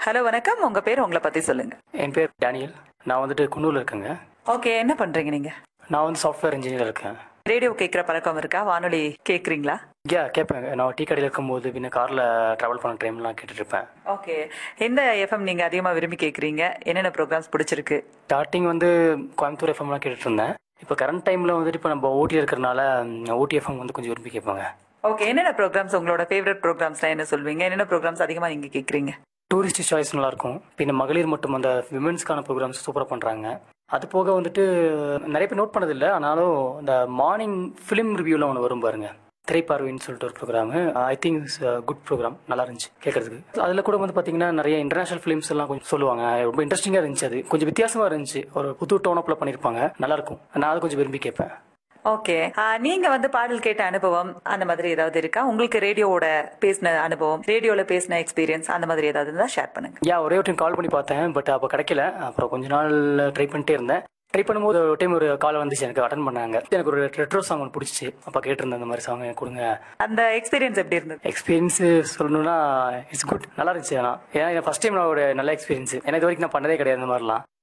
Hello வணக்கம். உங்க பேர் உங்கள பத்தி சொல்லுங்க. என் பேர் டேனியல். நான் வந்துட்டு குன்னூர்ல இருக்கேங்க. ஓகே, என்ன பண்றீங்க நீங்க? நான் வந்து சாஃப்ட்வேர் இன்ஜினியர் இருக்கேன். ரேடியோ கேட்கிற பழக்கம் இருக்கா? வானொலி கேக்குறீங்களா? கேட்பேங்க. நான் டீ கடையில் இருக்கும்போது பின்ன காரில் ட்ராவல் பண்ண டைம்லாம் கேட்டுட்டு இருப்பேன். ஓகே. எந்த எஃப்எம் நீங்க அதிகமா விரும்பி கேக்குறீங்க? என்னென்ன ப்ரோக்ராம்ஸ் பிடிச்சிருக்கு? ஸ்டார்டிங் வந்து கோயம்புத்தூர் எஃப்எம்லாம் கேட்டுட்டு இருந்தேன். இப்போ கரண்ட் டைமில் வந்துட்டு இப்போ நம்ம ஊட்டி இருக்கிறனால ஊட்டி எஃப்எம் வந்து கொஞ்சம் விரும்பி கேட்பாங்க. ஓகே, என்னென்ன ப்ரோக்ராம்ஸ் உங்களோட ஃபேவரட் ப்ரோக்ராம்ஸ்லாம் என்ன சொல்வீங்க? என்னென்ன ப்ரோக்ராம்ஸ் அதிகமா நீங்க கேக்குறீங்க? டூரிஸ்ட் சாய்ஸ் நல்லாயிருக்கும். பின்ன மகளிர் மட்டும் அந்த விமென்ஸ்க்கான ப்ரோக்ராம்ஸ் சூப்பராக பண்ணுறாங்க. அது போக வந்துட்டு நிறைய பேர் நோட் பண்ணதில்லை, ஆனாலும் இந்த மார்னிங் ஃபிலிம் ரிவ்யூவில் ஒன்று வரும் பாருங்க, திரைப்பார்வைன்னு சொல்லிட்டு ஒரு programme. I think it's good program, நல்லா இருந்துச்சு கேட்கறதுக்கு. அதில் கூட வந்து பார்த்தீங்கன்னா நிறைய இன்டர்நேஷனல் ஃபிலிம்ஸ் எல்லாம் கொஞ்சம் சொல்லுவாங்க. ரொம்ப இன்ட்ரெஸ்டிங்காக இருந்துச்சு. அது கொஞ்சம் வித்தியாசமாக இருந்துச்சு. ஒரு புது டோனப்பில் பண்ணியிருப்பாங்க, நல்லாயிருக்கும். நான் அதை கொஞ்சம் விரும்பி கேட்பேன். ஓகே. நீங்க வந்து பாடல் கேட்ட அனுபவம் அந்த மாதிரி ஏதாவது இருக்கா? உங்களுக்கு ரேடியோவோட பேசின அனுபவம், ரேடியோல பேசின எக்ஸ்பீரியன்ஸ் அந்த மாதிரி ஏதாவது இருந்தா ஷேர் பண்ணுங்க. ஒரே ஒரு டைம் கால் பண்ணி பார்த்தேன், பட் அப்போ கிடைக்கல. அப்புறம் கொஞ்ச நாள் ட்ரை பண்ணிட்டே இருந்தேன். ட்ரை பண்ணும்போது ஒரு டைம் ஒரு கால் வந்துச்சு, எனக்கு அட்டன் பண்ணாங்க. எனக்கு ஒரு ரெட்ரோ சாங் ஒன்று பிடிச்சிச்சு. அப்போ கேட்டிருந்தேன், இந்த மாதிரி சாங் கொடுங்க. அந்த எக்ஸ்பீரியன்ஸ் எப்படி இருந்தது? எக்ஸ்பீரியன்ஸ் சொல்லணும்னா இட்ஸ் குட், நல்லா இருந்துச்சு. ஏன்னா ஃபர்ஸ்ட் டைம் நான் ஒரு நல்ல எக்ஸ்பீரியன்ஸ். ஏன்னா இது வரைக்கும் நான் பண்ணதே கிடையாது இந்த மாதிரிலாம்.